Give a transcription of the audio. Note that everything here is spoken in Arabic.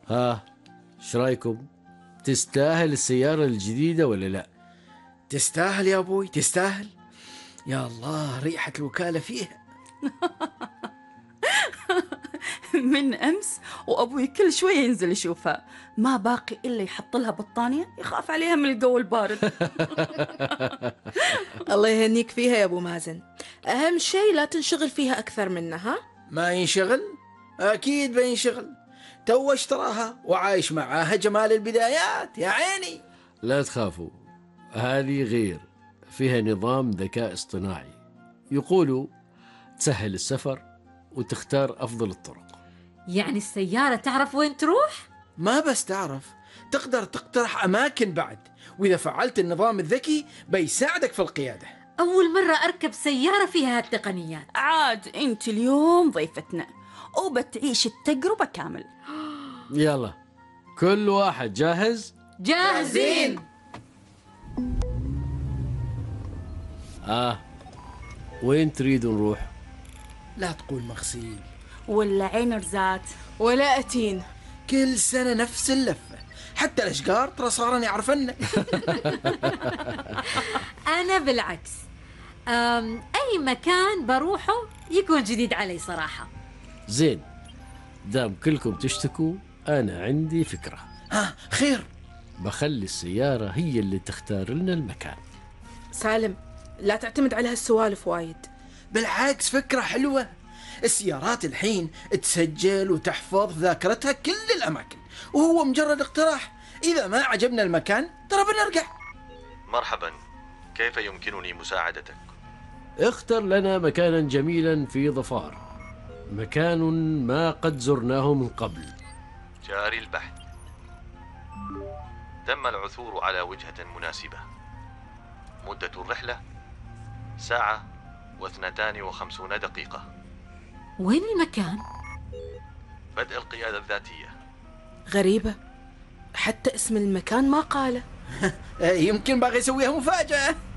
ها، ايش رايكم؟ تستاهل السيارة الجديدة ولا لا؟ تستاهل يا أبوي، تستاهل. يا الله ريحة الوكالة فيها. من أمس وأبوي كل شوية ينزل يشوفها، ما باقي إلا يحط لها بطانية، يخاف عليها من الجو البارد. الله يهنيك فيها يا أبو مازن. أهم شيء لا تنشغل فيها أكثر منها. ما ينشغل؟ أكيد بينشغل، تو اشتراها وعايش معاها جمال البدايات يا عيني. لا تخافوا، هذه غير، فيها نظام ذكاء اصطناعي يقولوا تسهل السفر وتختار أفضل الطرق. يعني السيارة تعرف وين تروح؟ ما بس تعرف، تقدر تقترح أماكن بعد، وإذا فعلت النظام الذكي بيساعدك في القيادة. أول مرة أركب سيارة فيها هالتقنيات. عاد أنت اليوم ضيفتنا وبتعيش التجربة كامل. يلا، كل واحد جاهز؟ جاهزين. وين تريدوا نروح؟ لا تقول مغسيل ولا عين رزات ولا أتين. كل سنة نفس اللفة، حتى الأشجار ترى صارن يعرفنا. أنا بالعكس، أي مكان بروحه يكون جديد علي صراحة. زين، دام كلكم تشتكوا أنا عندي فكرة. خير. بخلي السيارة هي اللي تختار لنا المكان. سالم، لا تعتمد على هالسوالف وايد. بالعكس فكرة حلوة. السيارات الحين تسجل وتحفظ في ذاكرتها كل الأماكن، وهو مجرد اقتراح. إذا ما عجبنا المكان ترى بنرجع. مرحبا، كيف يمكنني مساعدتك؟ اختر لنا مكانا جميلا في ظفار، مكان ما قد زرناه من قبل. جاري البحث. تم العثور على وجهة مناسبة. مدة الرحلة 1:52 دقيقة. وين المكان؟ بدء القيادة الذاتية. غريبة، حتى اسم المكان ما قاله. يمكن باغي يسويها مفاجأة.